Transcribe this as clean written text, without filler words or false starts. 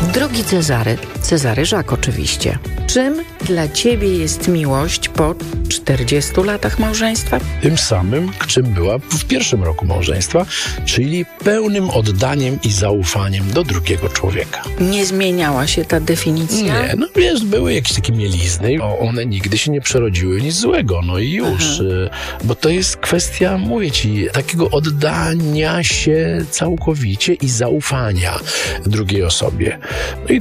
Drogi Cezary Żak oczywiście, czym dla ciebie jest miłość po 40 latach małżeństwa? Tym samym, czym była w pierwszym roku małżeństwa, czyli pełnym oddaniem i zaufaniem do drugiego człowieka. Nie zmieniała się ta definicja? Nie, no wiesz, były jakieś takie mielizny, one nigdy się nie przerodziły nic złego, no i już. Bo to jest kwestia, mówię ci, takiego oddania się całkowicie i zaufania drugiej osobie. No i